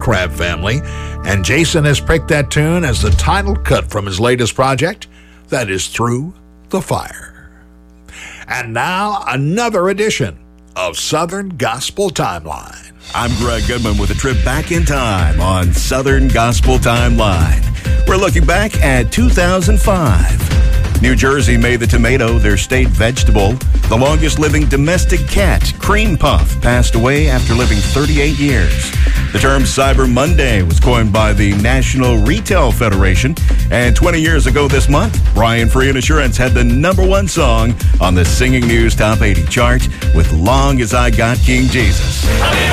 Crab family, and Jason has picked that tune as the title cut from his latest project, that is Through the Fire. And now, another edition of Southern Gospel Timeline. I'm Greg Goodman with a trip back in time on Southern Gospel Timeline. We're looking back at 2005. New Jersey made the tomato their state vegetable. The longest-living domestic cat, Cream Puff, passed away after living 38 years. The term Cyber Monday was coined by the National Retail Federation. And 20 years ago this month, Brian Free and Assurance had the #1 song on the Singing News Top 80 chart with Long As I Got King Jesus.